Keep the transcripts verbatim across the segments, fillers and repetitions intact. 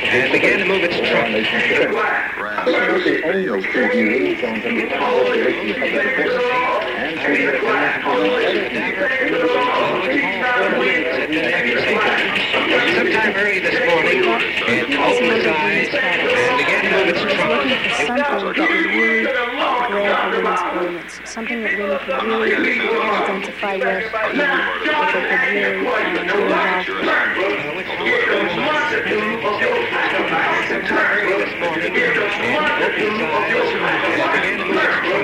and began to move its trunk. Sometime early this morning, it opened its eyes and began to move its trunk. Something that would really grab a woman's audience, something that women could really identify with, and that they could really uh, get involved with. Sometime early this morning, it opened its eyes and began to move its trunk.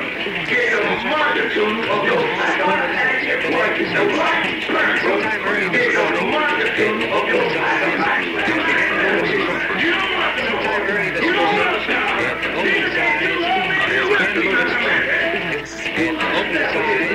Sometime early this morning, it opened its eyes and began to move its trunk. Sometime early this morning, it opened its eyes and began to move its trunk. It opened its eyes